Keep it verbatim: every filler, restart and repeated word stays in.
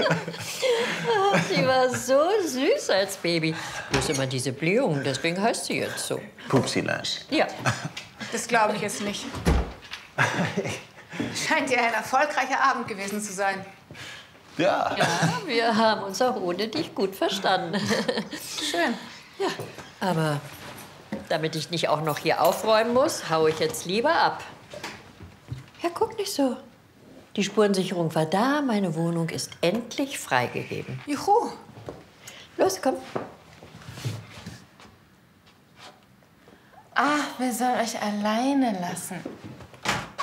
Ach, die war so süß als Baby. Bloß immer diese Blähungen, deswegen heißt sie jetzt so. Pupsilas. Ja. Das glaube ich jetzt nicht. Scheint ja ein erfolgreicher Abend gewesen zu sein. Ja. Ja, wir haben uns auch ohne dich gut verstanden. Schön. Ja, aber damit ich nicht auch noch hier aufräumen muss, hau ich jetzt lieber ab. Ja, guck nicht so. Die Spurensicherung war da, meine Wohnung ist endlich freigegeben. Juhu. Los, komm. Ach, wir sollen euch alleine lassen.